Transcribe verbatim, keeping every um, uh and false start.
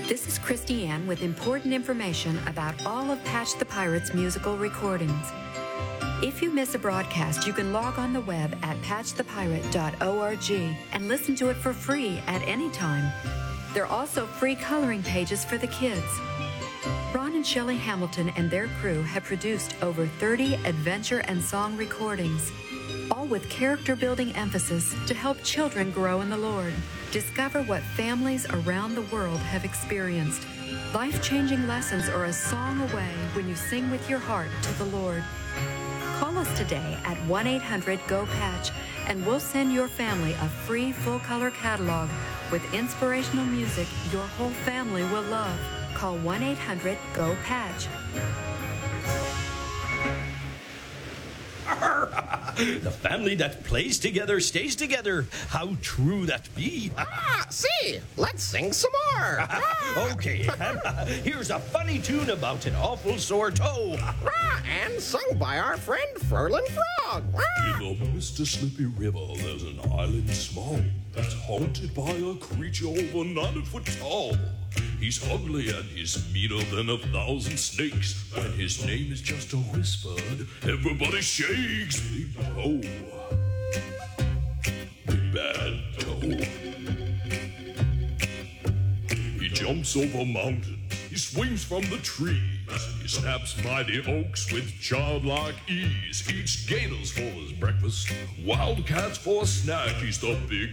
This is Christy Ann with important information about all of Patch the Pirate's musical recordings. If you miss a broadcast, you can log on the web at patch the pirate dot org and listen to it for free at any time. There are also free coloring pages for the kids. Ron and Shelley Hamilton and their crew have produced over thirty adventure and song recordings, all with character-building emphasis to help children grow in the Lord. Discover what families around the world have experienced. Life-changing lessons are a song away when you sing with your heart to the Lord. Call us today at one eight hundred go patch and we'll send your family a free full-color catalog with inspirational music your whole family will love. Call one eight hundred go patch. The family that plays together stays together. How true that be. Ah, see, let's sing some more. Okay, here's a funny tune about an awful sore toe. And sung by our friend Ferlin Frog. In the Mister Slippy River, there's an island small that's haunted by a creature over nine foot tall. He's ugly and he's meaner than a thousand snakes. When his name is just a whispered, everybody shakes. Big Toe. Big Bad Toe. He jumps over mountains. He swings from the trees. He snaps mighty oaks with childlike ease. Eats gators for his breakfast. Wildcats for a snack. He's the big